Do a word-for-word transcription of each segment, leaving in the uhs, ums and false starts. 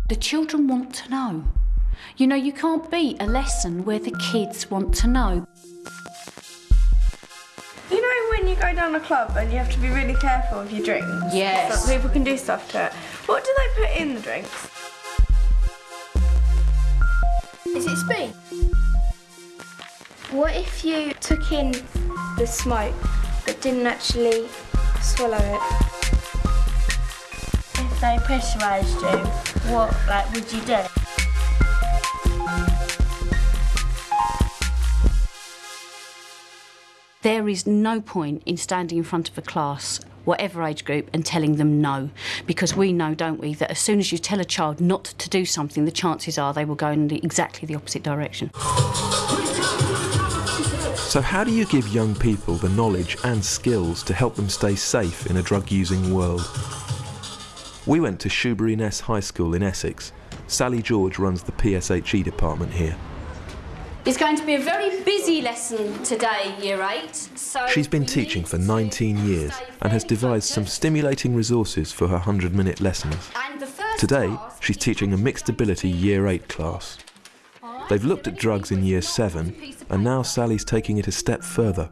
The children want to know. You know, you can't beat a lesson where the kids want to know. You know when you go down a club and you have to be really careful with your drinks? Yes. Some people can do stuff to it. What do they put in the drinks? Is it speed? What if you took in the smoke but didn't actually swallow it? If they pressurised you, what like would you do? There is no point in standing in front of a class, whatever age group, and telling them no. Because we know, don't we, that as soon as you tell a child not to do something, the chances are they will go in the, exactly the opposite direction. So how do you give young people the knowledge and skills to help them stay safe in a drug-using world? We went to Shoebury Ness High School in Essex. Sally George runs the P S H E department here. It's going to be a very busy lesson today, Year eight. So She's been teaching for nineteen years and has devised some stimulating resources for her hundred-minute lessons. Today, she's teaching a mixed ability Year eight class. They've looked at drugs in Year seven, and now Sally's taking it a step further.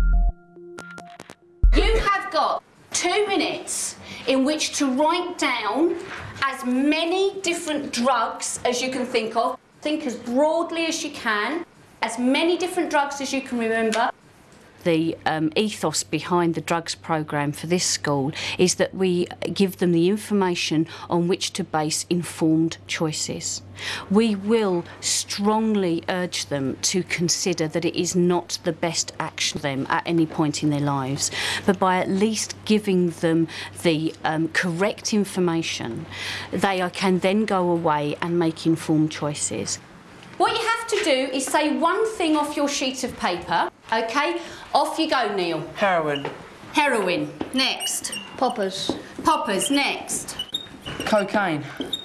You have got two minutes in which to write down as many different drugs as you can think of. Think as broadly as you can, as many different drugs as you can remember. The um, ethos behind the drugs programme for this school is that we give them the information on which to base informed choices. We will strongly urge them to consider that it is not the best action for them at any point in their lives, but by at least giving them the um, correct information, they are, can then go away and make informed choices. What you have to do is say one thing off your sheet of paper, OK? Off you go, Neil. Heroin. Heroin. Next. Poppers. Poppers. Next. Cocaine.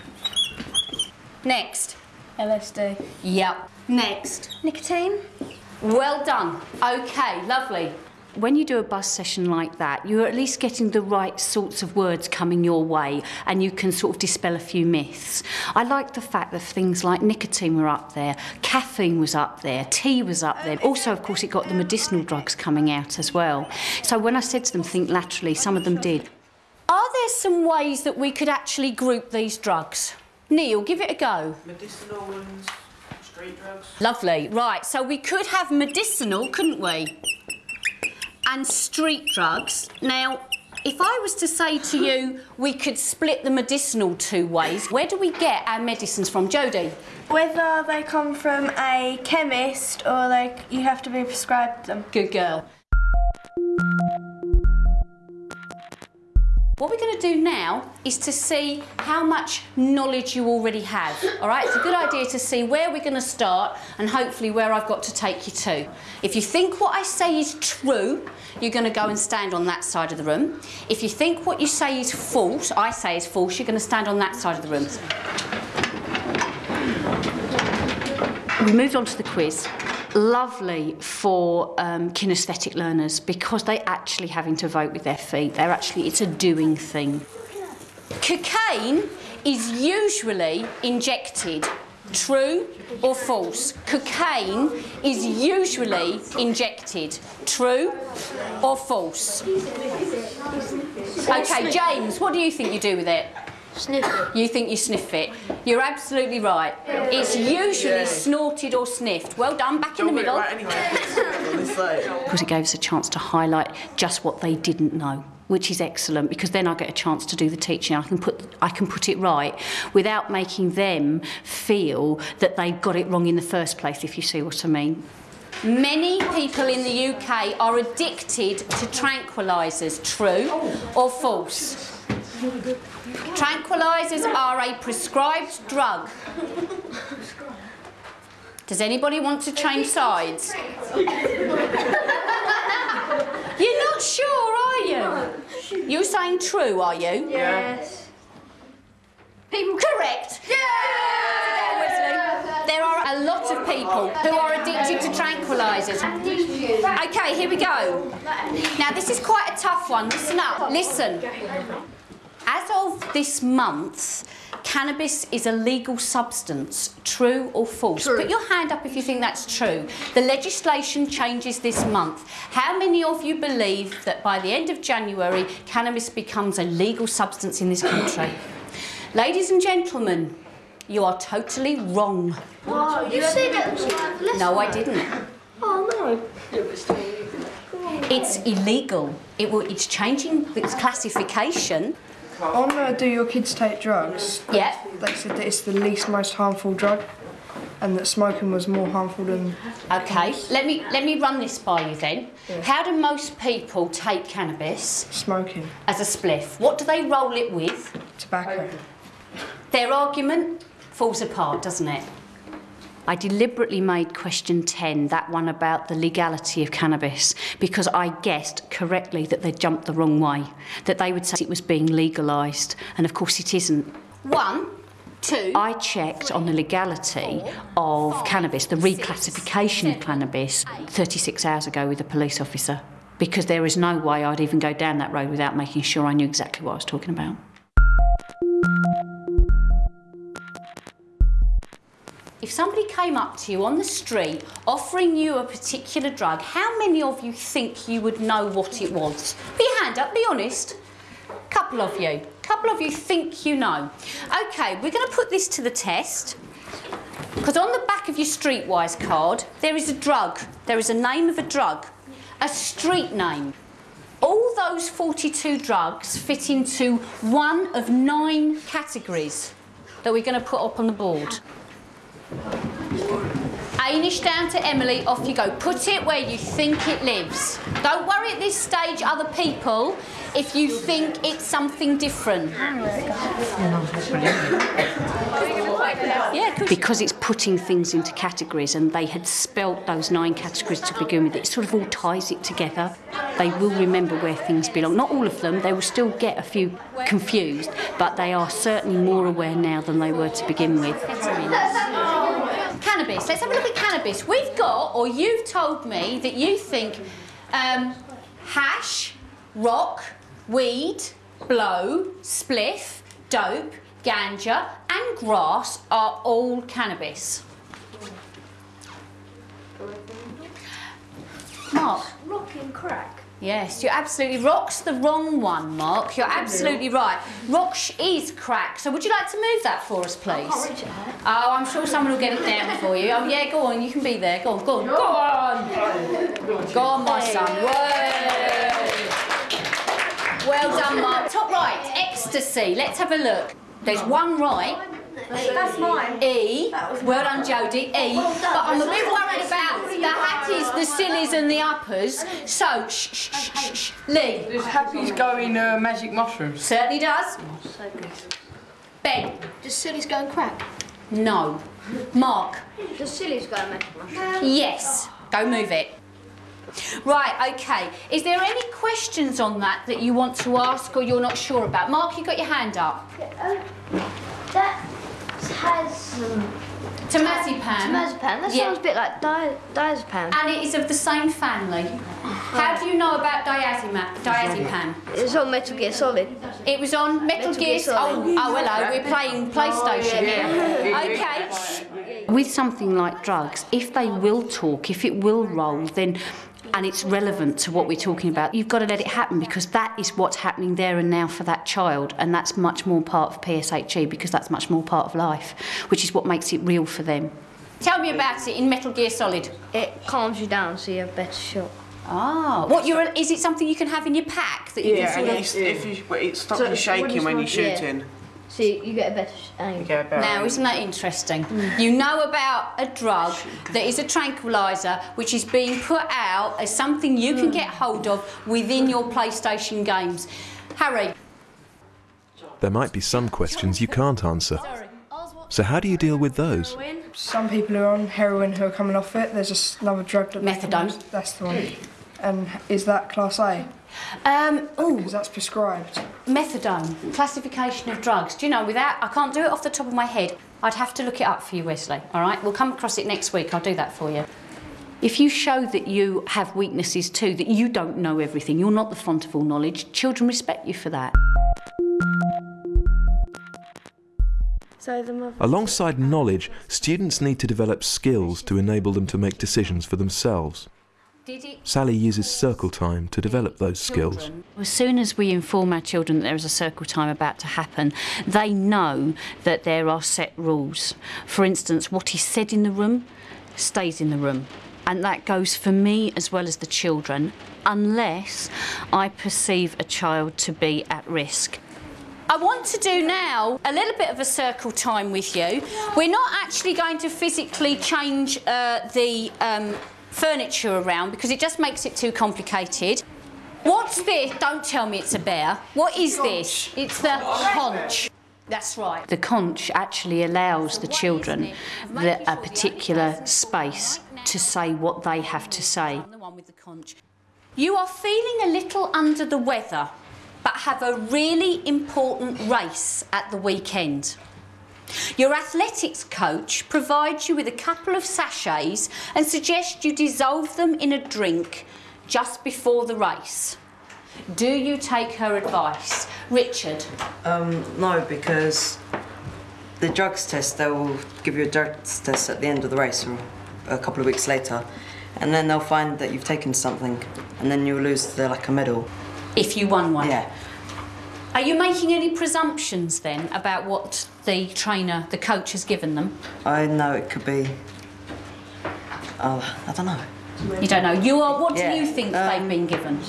Next. L S D. Yep. Next. Nicotine. Well done. OK, lovely. When you do a buzz session like that, you're at least getting the right sorts of words coming your way and you can sort of dispel a few myths. I like the fact that things like nicotine were up there, caffeine was up there, tea was up there. Also, of course, it got the medicinal drugs coming out as well. So when I said to them, think laterally, some of them did. Are there some ways that we could actually group these drugs? Neil, give it a go. Medicinal ones, street drugs. Lovely. Right, so we could have medicinal, couldn't we? And street drugs. Now, if I was to say to you we could split the medicinal two ways, where do we get our medicines from? Jodie? Whether they come from a chemist or they, you have to be prescribed them. Good girl. What we're going to do now is to see how much knowledge you already have, all right? It's a good idea to see where we're going to start and hopefully where I've got to take you to. If you think what I say is true, you're going to go and stand on that side of the room. If you think what you say is false, I say is false, you're going to stand on that side of the room. We moved on to the quiz. Lovely for um, kinesthetic learners because they actually having to vote with their feet. They're actually, it's a doing thing. Cocaine is usually injected. True or false? Cocaine is usually injected. True or false? OK, James, what do you think you do with it? Sniff it. You think you sniff it. You're absolutely right. It's usually yeah. snorted or sniffed. Well done, back in the middle. Right anyway. Because it gave us a chance to highlight just what they didn't know, which is excellent, because then I get a chance to do the teaching. I can put, I can put it right without making them feel that they got it wrong in the first place, if you see what I mean. Many people in the U K are addicted to tranquilizers. True or false? Tranquilizers are a prescribed drug. Does anybody want to change sides? You're not sure, are you? You're saying true, are you? Yes. People correct. Yeah! There are a lot of people who are addicted to tranquilizers. Okay, here we go. Now, this is quite a tough one. Listen up. Listen. As of this month, cannabis is a legal substance. True or false? True. Put your hand up if you think that's true. The legislation changes this month. How many of you believe that by the end of January, cannabis becomes a legal substance in this country? Ladies and gentlemen, you are totally wrong. Oh, you said that was five less. No, I didn't. Oh, no. It's illegal. It will, it's changing its classification. On uh, Do Your Kids Take Drugs? Yeah. They said that it's the least most harmful drug, and that smoking was more harmful than... Okay, let me, let me run this by you then. Yeah. How do most people take cannabis Smoking. as a spliff? What do they roll it with? Tobacco. Their argument falls apart, doesn't it? I deliberately made question ten, that one about the legality of cannabis, because I guessed correctly that they jumped the wrong way, that they would say it was being legalised, and of course it isn't. One, two... I checked on the legality of five, cannabis, the reclassification six, of cannabis, eight. thirty-six hours ago with a police officer, because there is no way I'd even go down that road without making sure I knew exactly what I was talking about. If somebody came up to you on the street offering you a particular drug, how many of you think you would know what it was? Put your hand up, be honest. A couple of you. A couple of you think you know. OK, we're going to put this to the test, because on the back of your Streetwise card, there is a drug. There is a name of a drug, a street name. All those forty-two drugs fit into one of nine categories that we're going to put up on the board. Ainish down to Emily, off you go. Put it where you think it lives. Don't worry at this stage, other people, if you think it's something different. Yeah, because it's putting things into categories, and they had spelt those nine categories to begin with. It sort of all ties it together. They will remember where things belong. Not all of them, they will still get a few confused, but they are certainly more aware now than they were to begin with. Cannabis, let's have a look at cannabis. We've got, or you've told me, that you think um, hash, rock, weed, blow, spliff, dope, ganja and grass are all cannabis. Mark? Rock and crack. Yes, you're absolutely... Rock's the wrong one, Mark. You're absolutely right. Rock is crack. So would you like to move that for us, please? I can't reach it. Oh, I'm sure someone will get it down for you. Oh, yeah, go on. You can be there. Go on, go on. Go on! Go on, my son. Whoa! Well done, Mark. Top right, ecstasy. Let's have a look. There's one right. That's mine. E. Well done, Jodie. E. But I'm a bit worried about the hatties, the sillies and the uppers. So, shh, shh, shh, shh, shh. Lee. Does Happy's go in uh, magic mushrooms? Certainly does. Ben. Does sillies go and crack? No. Mark. Does sillies go and magic mushrooms? Yes. Go move it. Right, OK. Is there any questions on that that you want to ask or you're not sure about? Mark, you got your hand up. Uh, that has... Um, Temazepam. Temazepam. That Yeah. sounds a bit like di diazepam. And it is of the same family. How do you know about diazepam? Diazepam? It's on Metal Gear Solid. It was on Metal, Metal Gear Gear Solid. Oh, oh, hello, we're playing PlayStation here. OK. With something like drugs, if they will talk, if it will roll, then... and it's relevant to what we're talking about, you've got to let it happen, because that is what's happening there and now for that child, and that's much more part of P S H E, because that's much more part of life, which is what makes it real for them. Tell me about it in Metal Gear Solid. It calms you down so you have a better shot. Ah, what you're? Is it something you can have in your pack that you Yeah, can and sort of? it's, if you, well, it stops So you shaking when you're yeah. shooting. So you, you get a better aim. You get a better Now, aim. isn't that interesting? Mm. You know about a drug that is a tranquiliser which is being put out as something you mm. can get hold of within your PlayStation games. Harry. There might be some questions you can't answer. So how do you deal with those? Some people who are on heroin who are coming off it, there's just another drug that... Methadone. That's the one. And is that class A? Um, oh, Because that's prescribed. methadone, classification of drugs. Do you know, without, I can't do it off the top of my head. I'd have to look it up for you, Wesley, all right? We'll come across it next week, I'll do that for you. If you show that you have weaknesses too, that you don't know everything, you're not the font of all knowledge, children respect you for that. So the mother... Alongside knowledge, students need to develop skills to enable them to make decisions for themselves. Sally uses circle time to develop those skills. As soon as we inform our children that there is a circle time about to happen, they know that there are set rules. For instance, what is said in the room stays in the room. And that goes for me as well as the children, unless I perceive a child to be at risk. I want to do now a little bit of a circle time with you. We're not actually going to physically change uh, the um, furniture around because it just makes it too complicated. What's this? Don't tell me it's a bear. What is this? It's the conch. That's right. The conch actually allows the children the, a particular space to say what they have to say. You are feeling a little under the weather, but have a really important race at the weekend. Your athletics coach provides you with a couple of sachets and suggests you dissolve them in a drink just before the race. Do you take her advice? Richard? Um, no, because the drugs test, they will give you a drugs test at the end of the race or a couple of weeks later, and then they'll find that you've taken something, and then you'll lose the, like a medal. If you won one? Yeah. Are you making any presumptions then about what the trainer, the coach has given them? I know it could be, oh, I don't know. You don't know. You are. What Yeah. do you think um, they've been given?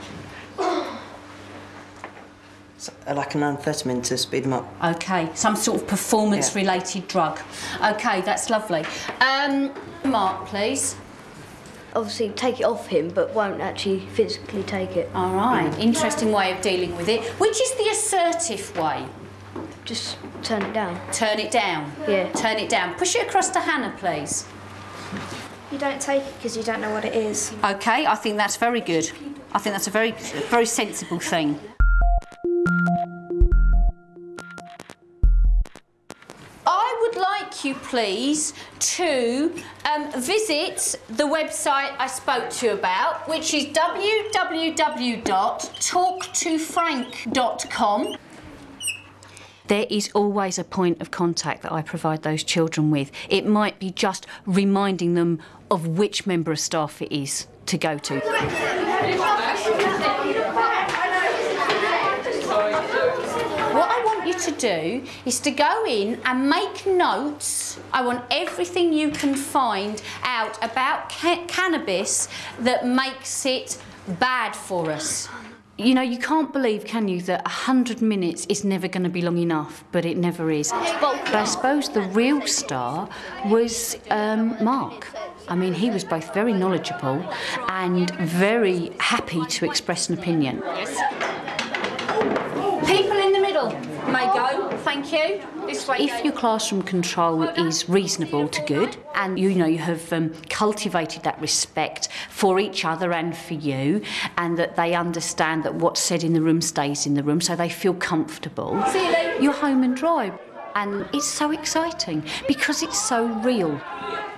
So, uh, like an amphetamine to speed them up. Okay, some sort of performance-related drug. Okay, that's lovely. Um, Mark, please. Obviously take it off him, but won't actually physically take it. All right, interesting way of dealing with it. Which is the assertive way? Just turn it down. Turn it down? Yeah. Turn it down. Push it across to Hannah, please. You don't take it because you don't know what it is. Okay, I think that's very good. I think that's a very, very sensible thing. I would like you, please, to um, visit the website I spoke to you about, which is w w w dot talk to frank dot com. There is always a point of contact that I provide those children with. It might be just reminding them of which member of staff it is to go to. What I want you to do is to go in and make notes. I want everything you can find out about ca cannabis that makes it bad for us. You know, you can't believe, can you, that one hundred minutes is never going to be long enough, but it never is. But I suppose the real star was um, Mark. I mean, he was both very knowledgeable and very happy to express an opinion. People in the middle may go, thank you. This way. If your classroom control is reasonable to good, and you know you have um, cultivated that respect for each other and for you, and that they understand that what's said in the room stays in the room, so they feel comfortable, you're home and dry. And it's so exciting because it's so real.